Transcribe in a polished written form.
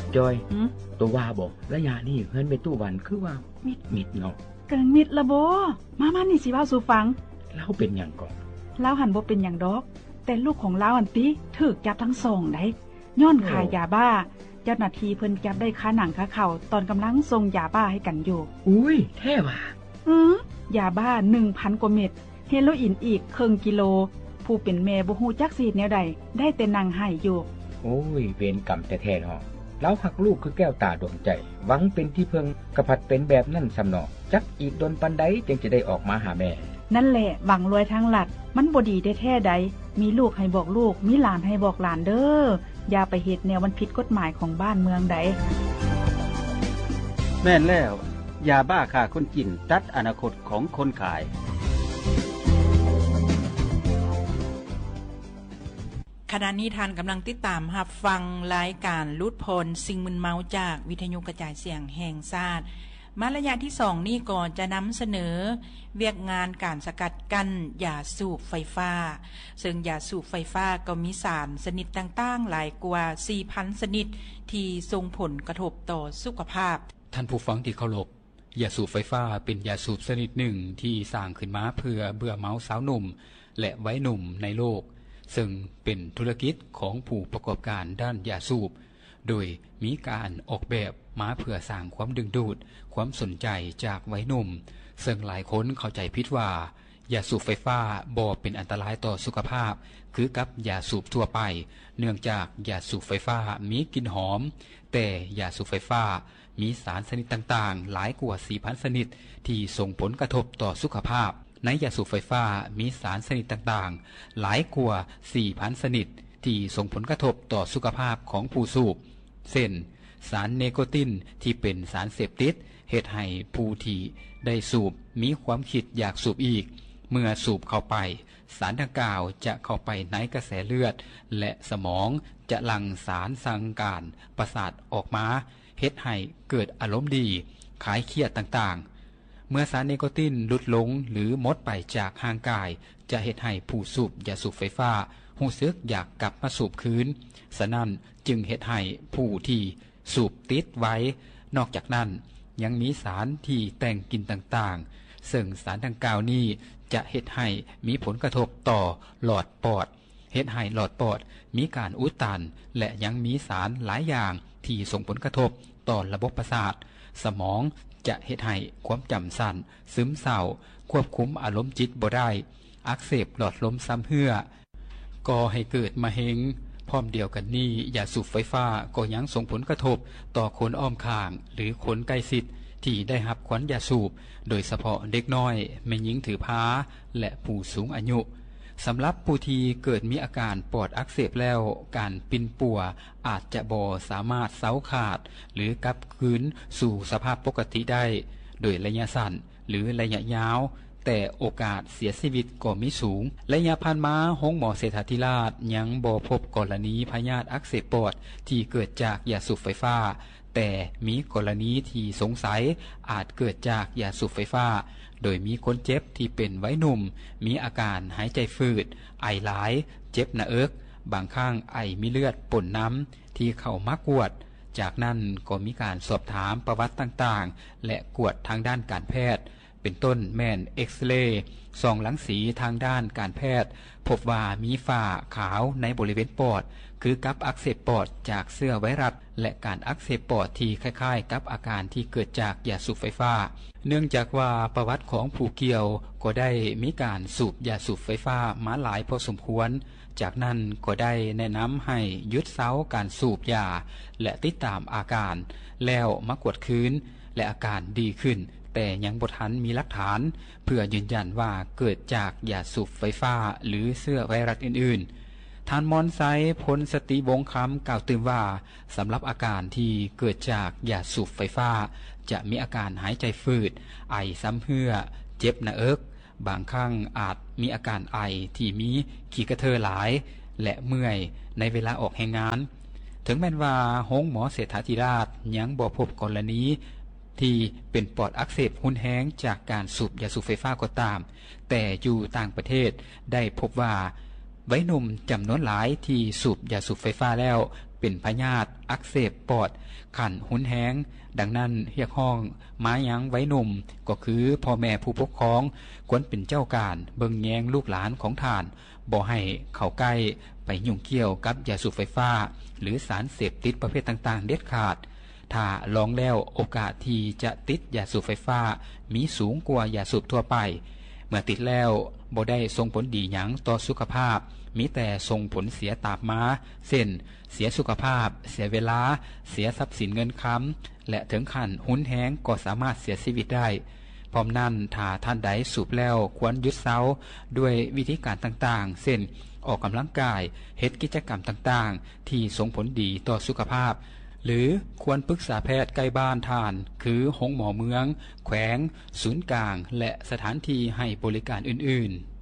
จอยตัวว่าบ่ระยะนี้เฮือนไปตู้วันคือว่ามิดเนาะเกิงมิดละบ่มานี่สิเว้าสู่ฟังเล่าเป็นหยังก่อนเล่าหันบ่เป็นหยังดอกแต่ลูกของเล่าอันติถูกจับทั้งสองได้ย้อนขายยาบ้าเจ้าหน้าที่เพิ่นจับได้คาหนังคาเข่าตอนกำลังส่งยาบ้าให้กันอยู่อุ้ยแท้ว่ะยาบ้า 1,000 กว่าเม็ดเฮโรอีนอีกครึ่งกิโลผู้เป็นแม่บ่ฮู้จักสิเฮ็ดแนวใดได้แต่นั่งไห้อยู่โอ้ยเวรกรรมแท้ๆเนาะแล้วหักลูกคือแก้วตาดวงใจหวังเป็นที่เพิงกระพัดเป็นแบบนั้นสำเนาะจักอีกดนปันใดจึงจะได้ออกมาหาแม่นั่นแหละหวังรวยทางลัดมันบ่ดีได้แท้ใดมีลูกให้บอกลูกมีหลานให้บอกหลานเด้ออย่าไปเฮ็ดแนวมันผิดกฎหมายของบ้านเมืองใดแม่นแล้วยาบ้าฆ่าคนกินตัดอนาคตของคนขายขณะนี้ท่านกำลังติดตามรับฟังรายการลุดพลสิ่งมึนเมาจากวิทยุกระจายเสียงแห่งชาติมาระยะที่2นี้ก่อนจะนำเสนอเวียกงานการสกัดกั้นยาสูบไฟฟ้าซึ่งยาสูบไฟฟ้าก็มีสารชนิดต่างๆหลายกว่า 4,000 ชนิดที่ส่งผลกระทบต่อสุขภาพท่านผู้ฟังที่เคารพยาสูบไฟฟ้าเป็นยาสูบชนิดหนึ่งที่สร้างขึ้นมาเพื่อเบื่อเมาสาวหนุ่มและวัยหนุ่มในโลกซึ่งเป็นธุรกิจของผู้ประกอบการด้านยาสูบโดยมีการออกแบบมาเพื่อสร้างความดึงดูดความสนใจจากวัยหนุ่มซึ่งหลายคนเข้าใจผิดว่ายาสูบไฟฟ้าบ่เป็นอันตรายต่อสุขภาพคือกับยาสูบทั่วไปเนื่องจากยาสูบไฟฟ้ามีกลิ่นหอมแต่ยาสูบไฟฟ้ามีสารชนิดต่างๆหลายกว่า 4,000 ชนิดที่ส่งผลกระทบต่อสุขภาพในยาสูบไฟฟ้ามีสารชนิดต่างๆหลายกว่า 4,000 ชนิดที่ส่งผลกระทบต่อสุขภาพของผู้สูบเช่นสารนิโคตินที่เป็นสารเสพติดเฮ็ดให้ผู้ที่ได้สูบมีความคิดอยากสูบอีกเมื่อสูบเข้าไปสารดังกล่าวจะเข้าไปในกระแสเลือดและสมองจะหลั่งสารสั่งการประสาทออกมาเฮ็ดให้เกิดอารมณ์ดีคลายเครียดต่างๆเมื่อสารนิโคตินลดลงหรือหมดไปจากร่างกายจะเฮ็ดให้ผู้สูบยาสูบไฟฟ้ารู้สึกอยากกลับมาสูบคืนฉะนั้นจึงเฮ็ดให้ผู้ที่สูบติดไว้นอกจากนั้นยังมีสารที่แต่งกลิ่นต่างๆซึ่งสารดังกล่าวนี้จะเฮ็ดให้มีผลกระทบต่อหลอดปอดเฮ็ดให้หลอดปอดมีการอุดตันและยังมีสารหลายอย่างที่ส่งผลกระทบต่อระบบประสาทสมองจะเฮ็ดให้ความจำสั้นซึมเศร้าควบคุมอารมณ์จิตบ่ได้อักเสบหลอดลมซ้ำเหื่อก่อให้เกิดมะเร็งพร้อมเดียวกันนี้ยาสูบไฟฟ้าก็ยังส่งผลกระทบต่อคนอ้อมข้างหรือคนใกล้ชิดที่ได้รับควันยาสูบโดยเฉพาะเด็กน้อยแม่หญิงถือผ้าและผู้สูงอายุสำหรับผู้ที่เกิดมีอาการปอดอักเสบแล้วการปิ่นปัวอาจจะบ่สามารถเซาขาดหรือกลับคืนสู่สภาพปกติได้โดยระยะสั้นหรือระยะยาวแต่โอกาสเสียชีวิตก็มีสูงระยะผ่านมาโรงหมอเศรษฐาธิราชยังบ่พบกรณีพยาธิอักเสบปอดที่เกิดจากยาสูบไฟฟ้าแต่มีกรณีที่สงสัยอาจเกิดจากยาสูบไฟฟ้าโดยมีคนเจ็บที่เป็นวัยหนุ่มมีอาการหายใจฝืดไอหลายเจ็บหน้าอกบางครั้งไอมีเลือดปนน้ำที่เข้ามากวดจากนั้นก็มีการสอบถามประวัติต่างๆและกวดทางด้านการแพทย์เป็นต้นแม่นเอ็กซเรย์ส่องรังสีทางด้านการแพทย์พบว่ามีฝ้าขาวในบริเวณปอดคือกับอักเสบปอดจากเชื้อไวรัสและการอักเสบปอดที่คล้ายๆกับอาการที่เกิดจากยาสูบไฟฟ้าเนื่องจากว่าประวัติของผู้เกี่ยวก็ได้มีการสูบยาสูบไฟฟ้ามาหลายพอสมควรจากนั้นก็ได้แนะนำให้หยุดเซาการสูบยาและติดตามอาการแล้วมากวดคืนและอาการดีขึ้นแต่ยังบ่ทันมีหลักฐานเพื่อยืนยันว่าเกิดจากยาสูบไฟฟ้าหรือเชื้อไวรัสอื่นๆท่านมอนไซพลสติวงศ์คำกล่าวตื่นว่าสำหรับอาการที่เกิดจากยาสูบไฟฟ้าจะมีอาการหายใจฝืดไอซ้ำเหื่อเจ็บหน้าอกบางครั้งอาจมีอาการไอที่มีขี้กระเทอหลายและเมื่อยในเวลาออกแรงงานถึงแม้ว่าโรงหมอเศรษฐาธิราชยังบ่พบกรณีที่เป็นปอดอักเสบหุนแห้งจากการสูบยาสูบไฟฟ้าก็ตามแต่อยู่ต่างประเทศได้พบว่าวัยหนุ่มจำนวนหลายที่สูบยาสูบไฟฟ้าแล้วเป็นพยาธิอักเสบปอดขันหุนแห้งดังนั้นเรียกห้องม้ายังไว้หนุ่มก็คือพ่อแม่ผู้ปกครองควรเป็นเจ้าการเบิ่งแยงลูกหลานของท่านบ่ให้เข้าใกล้ไปยุ่งเกี่ยวกับยาสูบไฟฟ้าหรือสารเสพติดประเภทต่างๆเด็ดขาดถ้าลองแล้วโอกาสที่จะติดยาสูบไฟฟ้ามีสูงกว่ายาสูบทั่วไปเมื่อติดแล้วบ่ได้ส่งผลดีหยังต่อสุขภาพมีแต่ส่งผลเสียตามมาเช่นเสียสุขภาพเสียเวลาเสียทรัพย์สินเงินค้ำและถึงขั้นหุนแห้งก็สามารถเสียชีวิตได้พร้อมนั้นถ้าท่านใดสูบแล้วควรหยุดเซาด้วยวิธีการต่างๆเช่นออกกำลังกายเฮ็ดกิจกรรมต่างๆที่ส่งผลดีต่อสุขภาพหรือควรปรึกษาแพทย์ใกล้บ้านท่านคือโรงหมอเมืองแขวงศูนย์กลางและสถานที่ให้บริการอื่นๆ